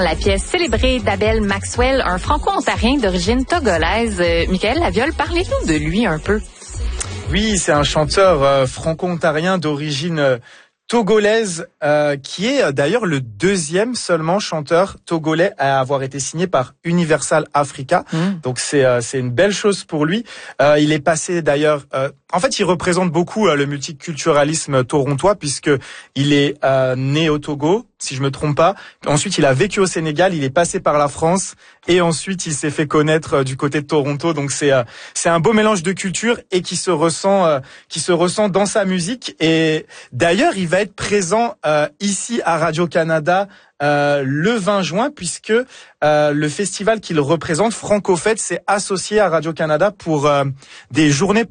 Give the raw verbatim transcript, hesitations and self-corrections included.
La pièce célébrée d'Abel Maxwell, un franco-ontarien d'origine togolaise. Euh, Michael Laviole, parlez-nous de lui un peu. Oui, c'est un chanteur euh, franco-ontarien d'origine euh, togolaise, euh, qui est euh, d'ailleurs le deuxième seulement chanteur togolais à avoir été signé par Universal Africa. Mmh. Donc c'est euh, c'est une belle chose pour lui. Euh, il est passé d'ailleurs... Euh, en fait, il représente beaucoup euh, le multiculturalisme torontois puisque il est euh, né au Togo, si je me trompe pas. Ensuite, il a vécu au Sénégal, il est passé par la France et ensuite il s'est fait connaître euh, du côté de Toronto. Donc c'est euh, c'est un beau mélange de cultures et qui se ressent euh, qui se ressent dans sa musique. Et d'ailleurs, il va être présent euh, ici à Radio-Canada Euh, le vingt juin, puisque euh, le festival qu'il représente, Franco Fête, s'est associé à Radio-Canada pour euh, des journées